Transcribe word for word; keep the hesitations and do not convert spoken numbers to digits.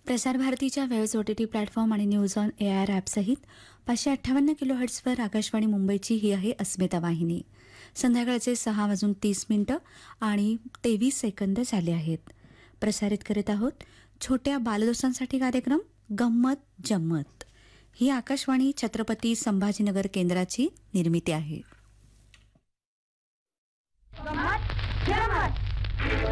प्रसार भारतीच्या waves O T T platform आणि news on A I R ॲपसहित पाचशे अठ्ठावन्न किलो हर्ट्सवर आकाशवाणी मुंबईची ही आहे अस्मिता वाहिनी. संध्याकाळचे सहा वाजून तीस मिनिटं आणि तेवीस सेकंद झाले आहेत. प्रसारित करीत आहोत छोट्या बालदोस्तांसाठी कार्यक्रम गंमत जम्मत. ही आकाशवाणी छत्रपती संभाजीनगर केंद्राची निर्मिती आहे.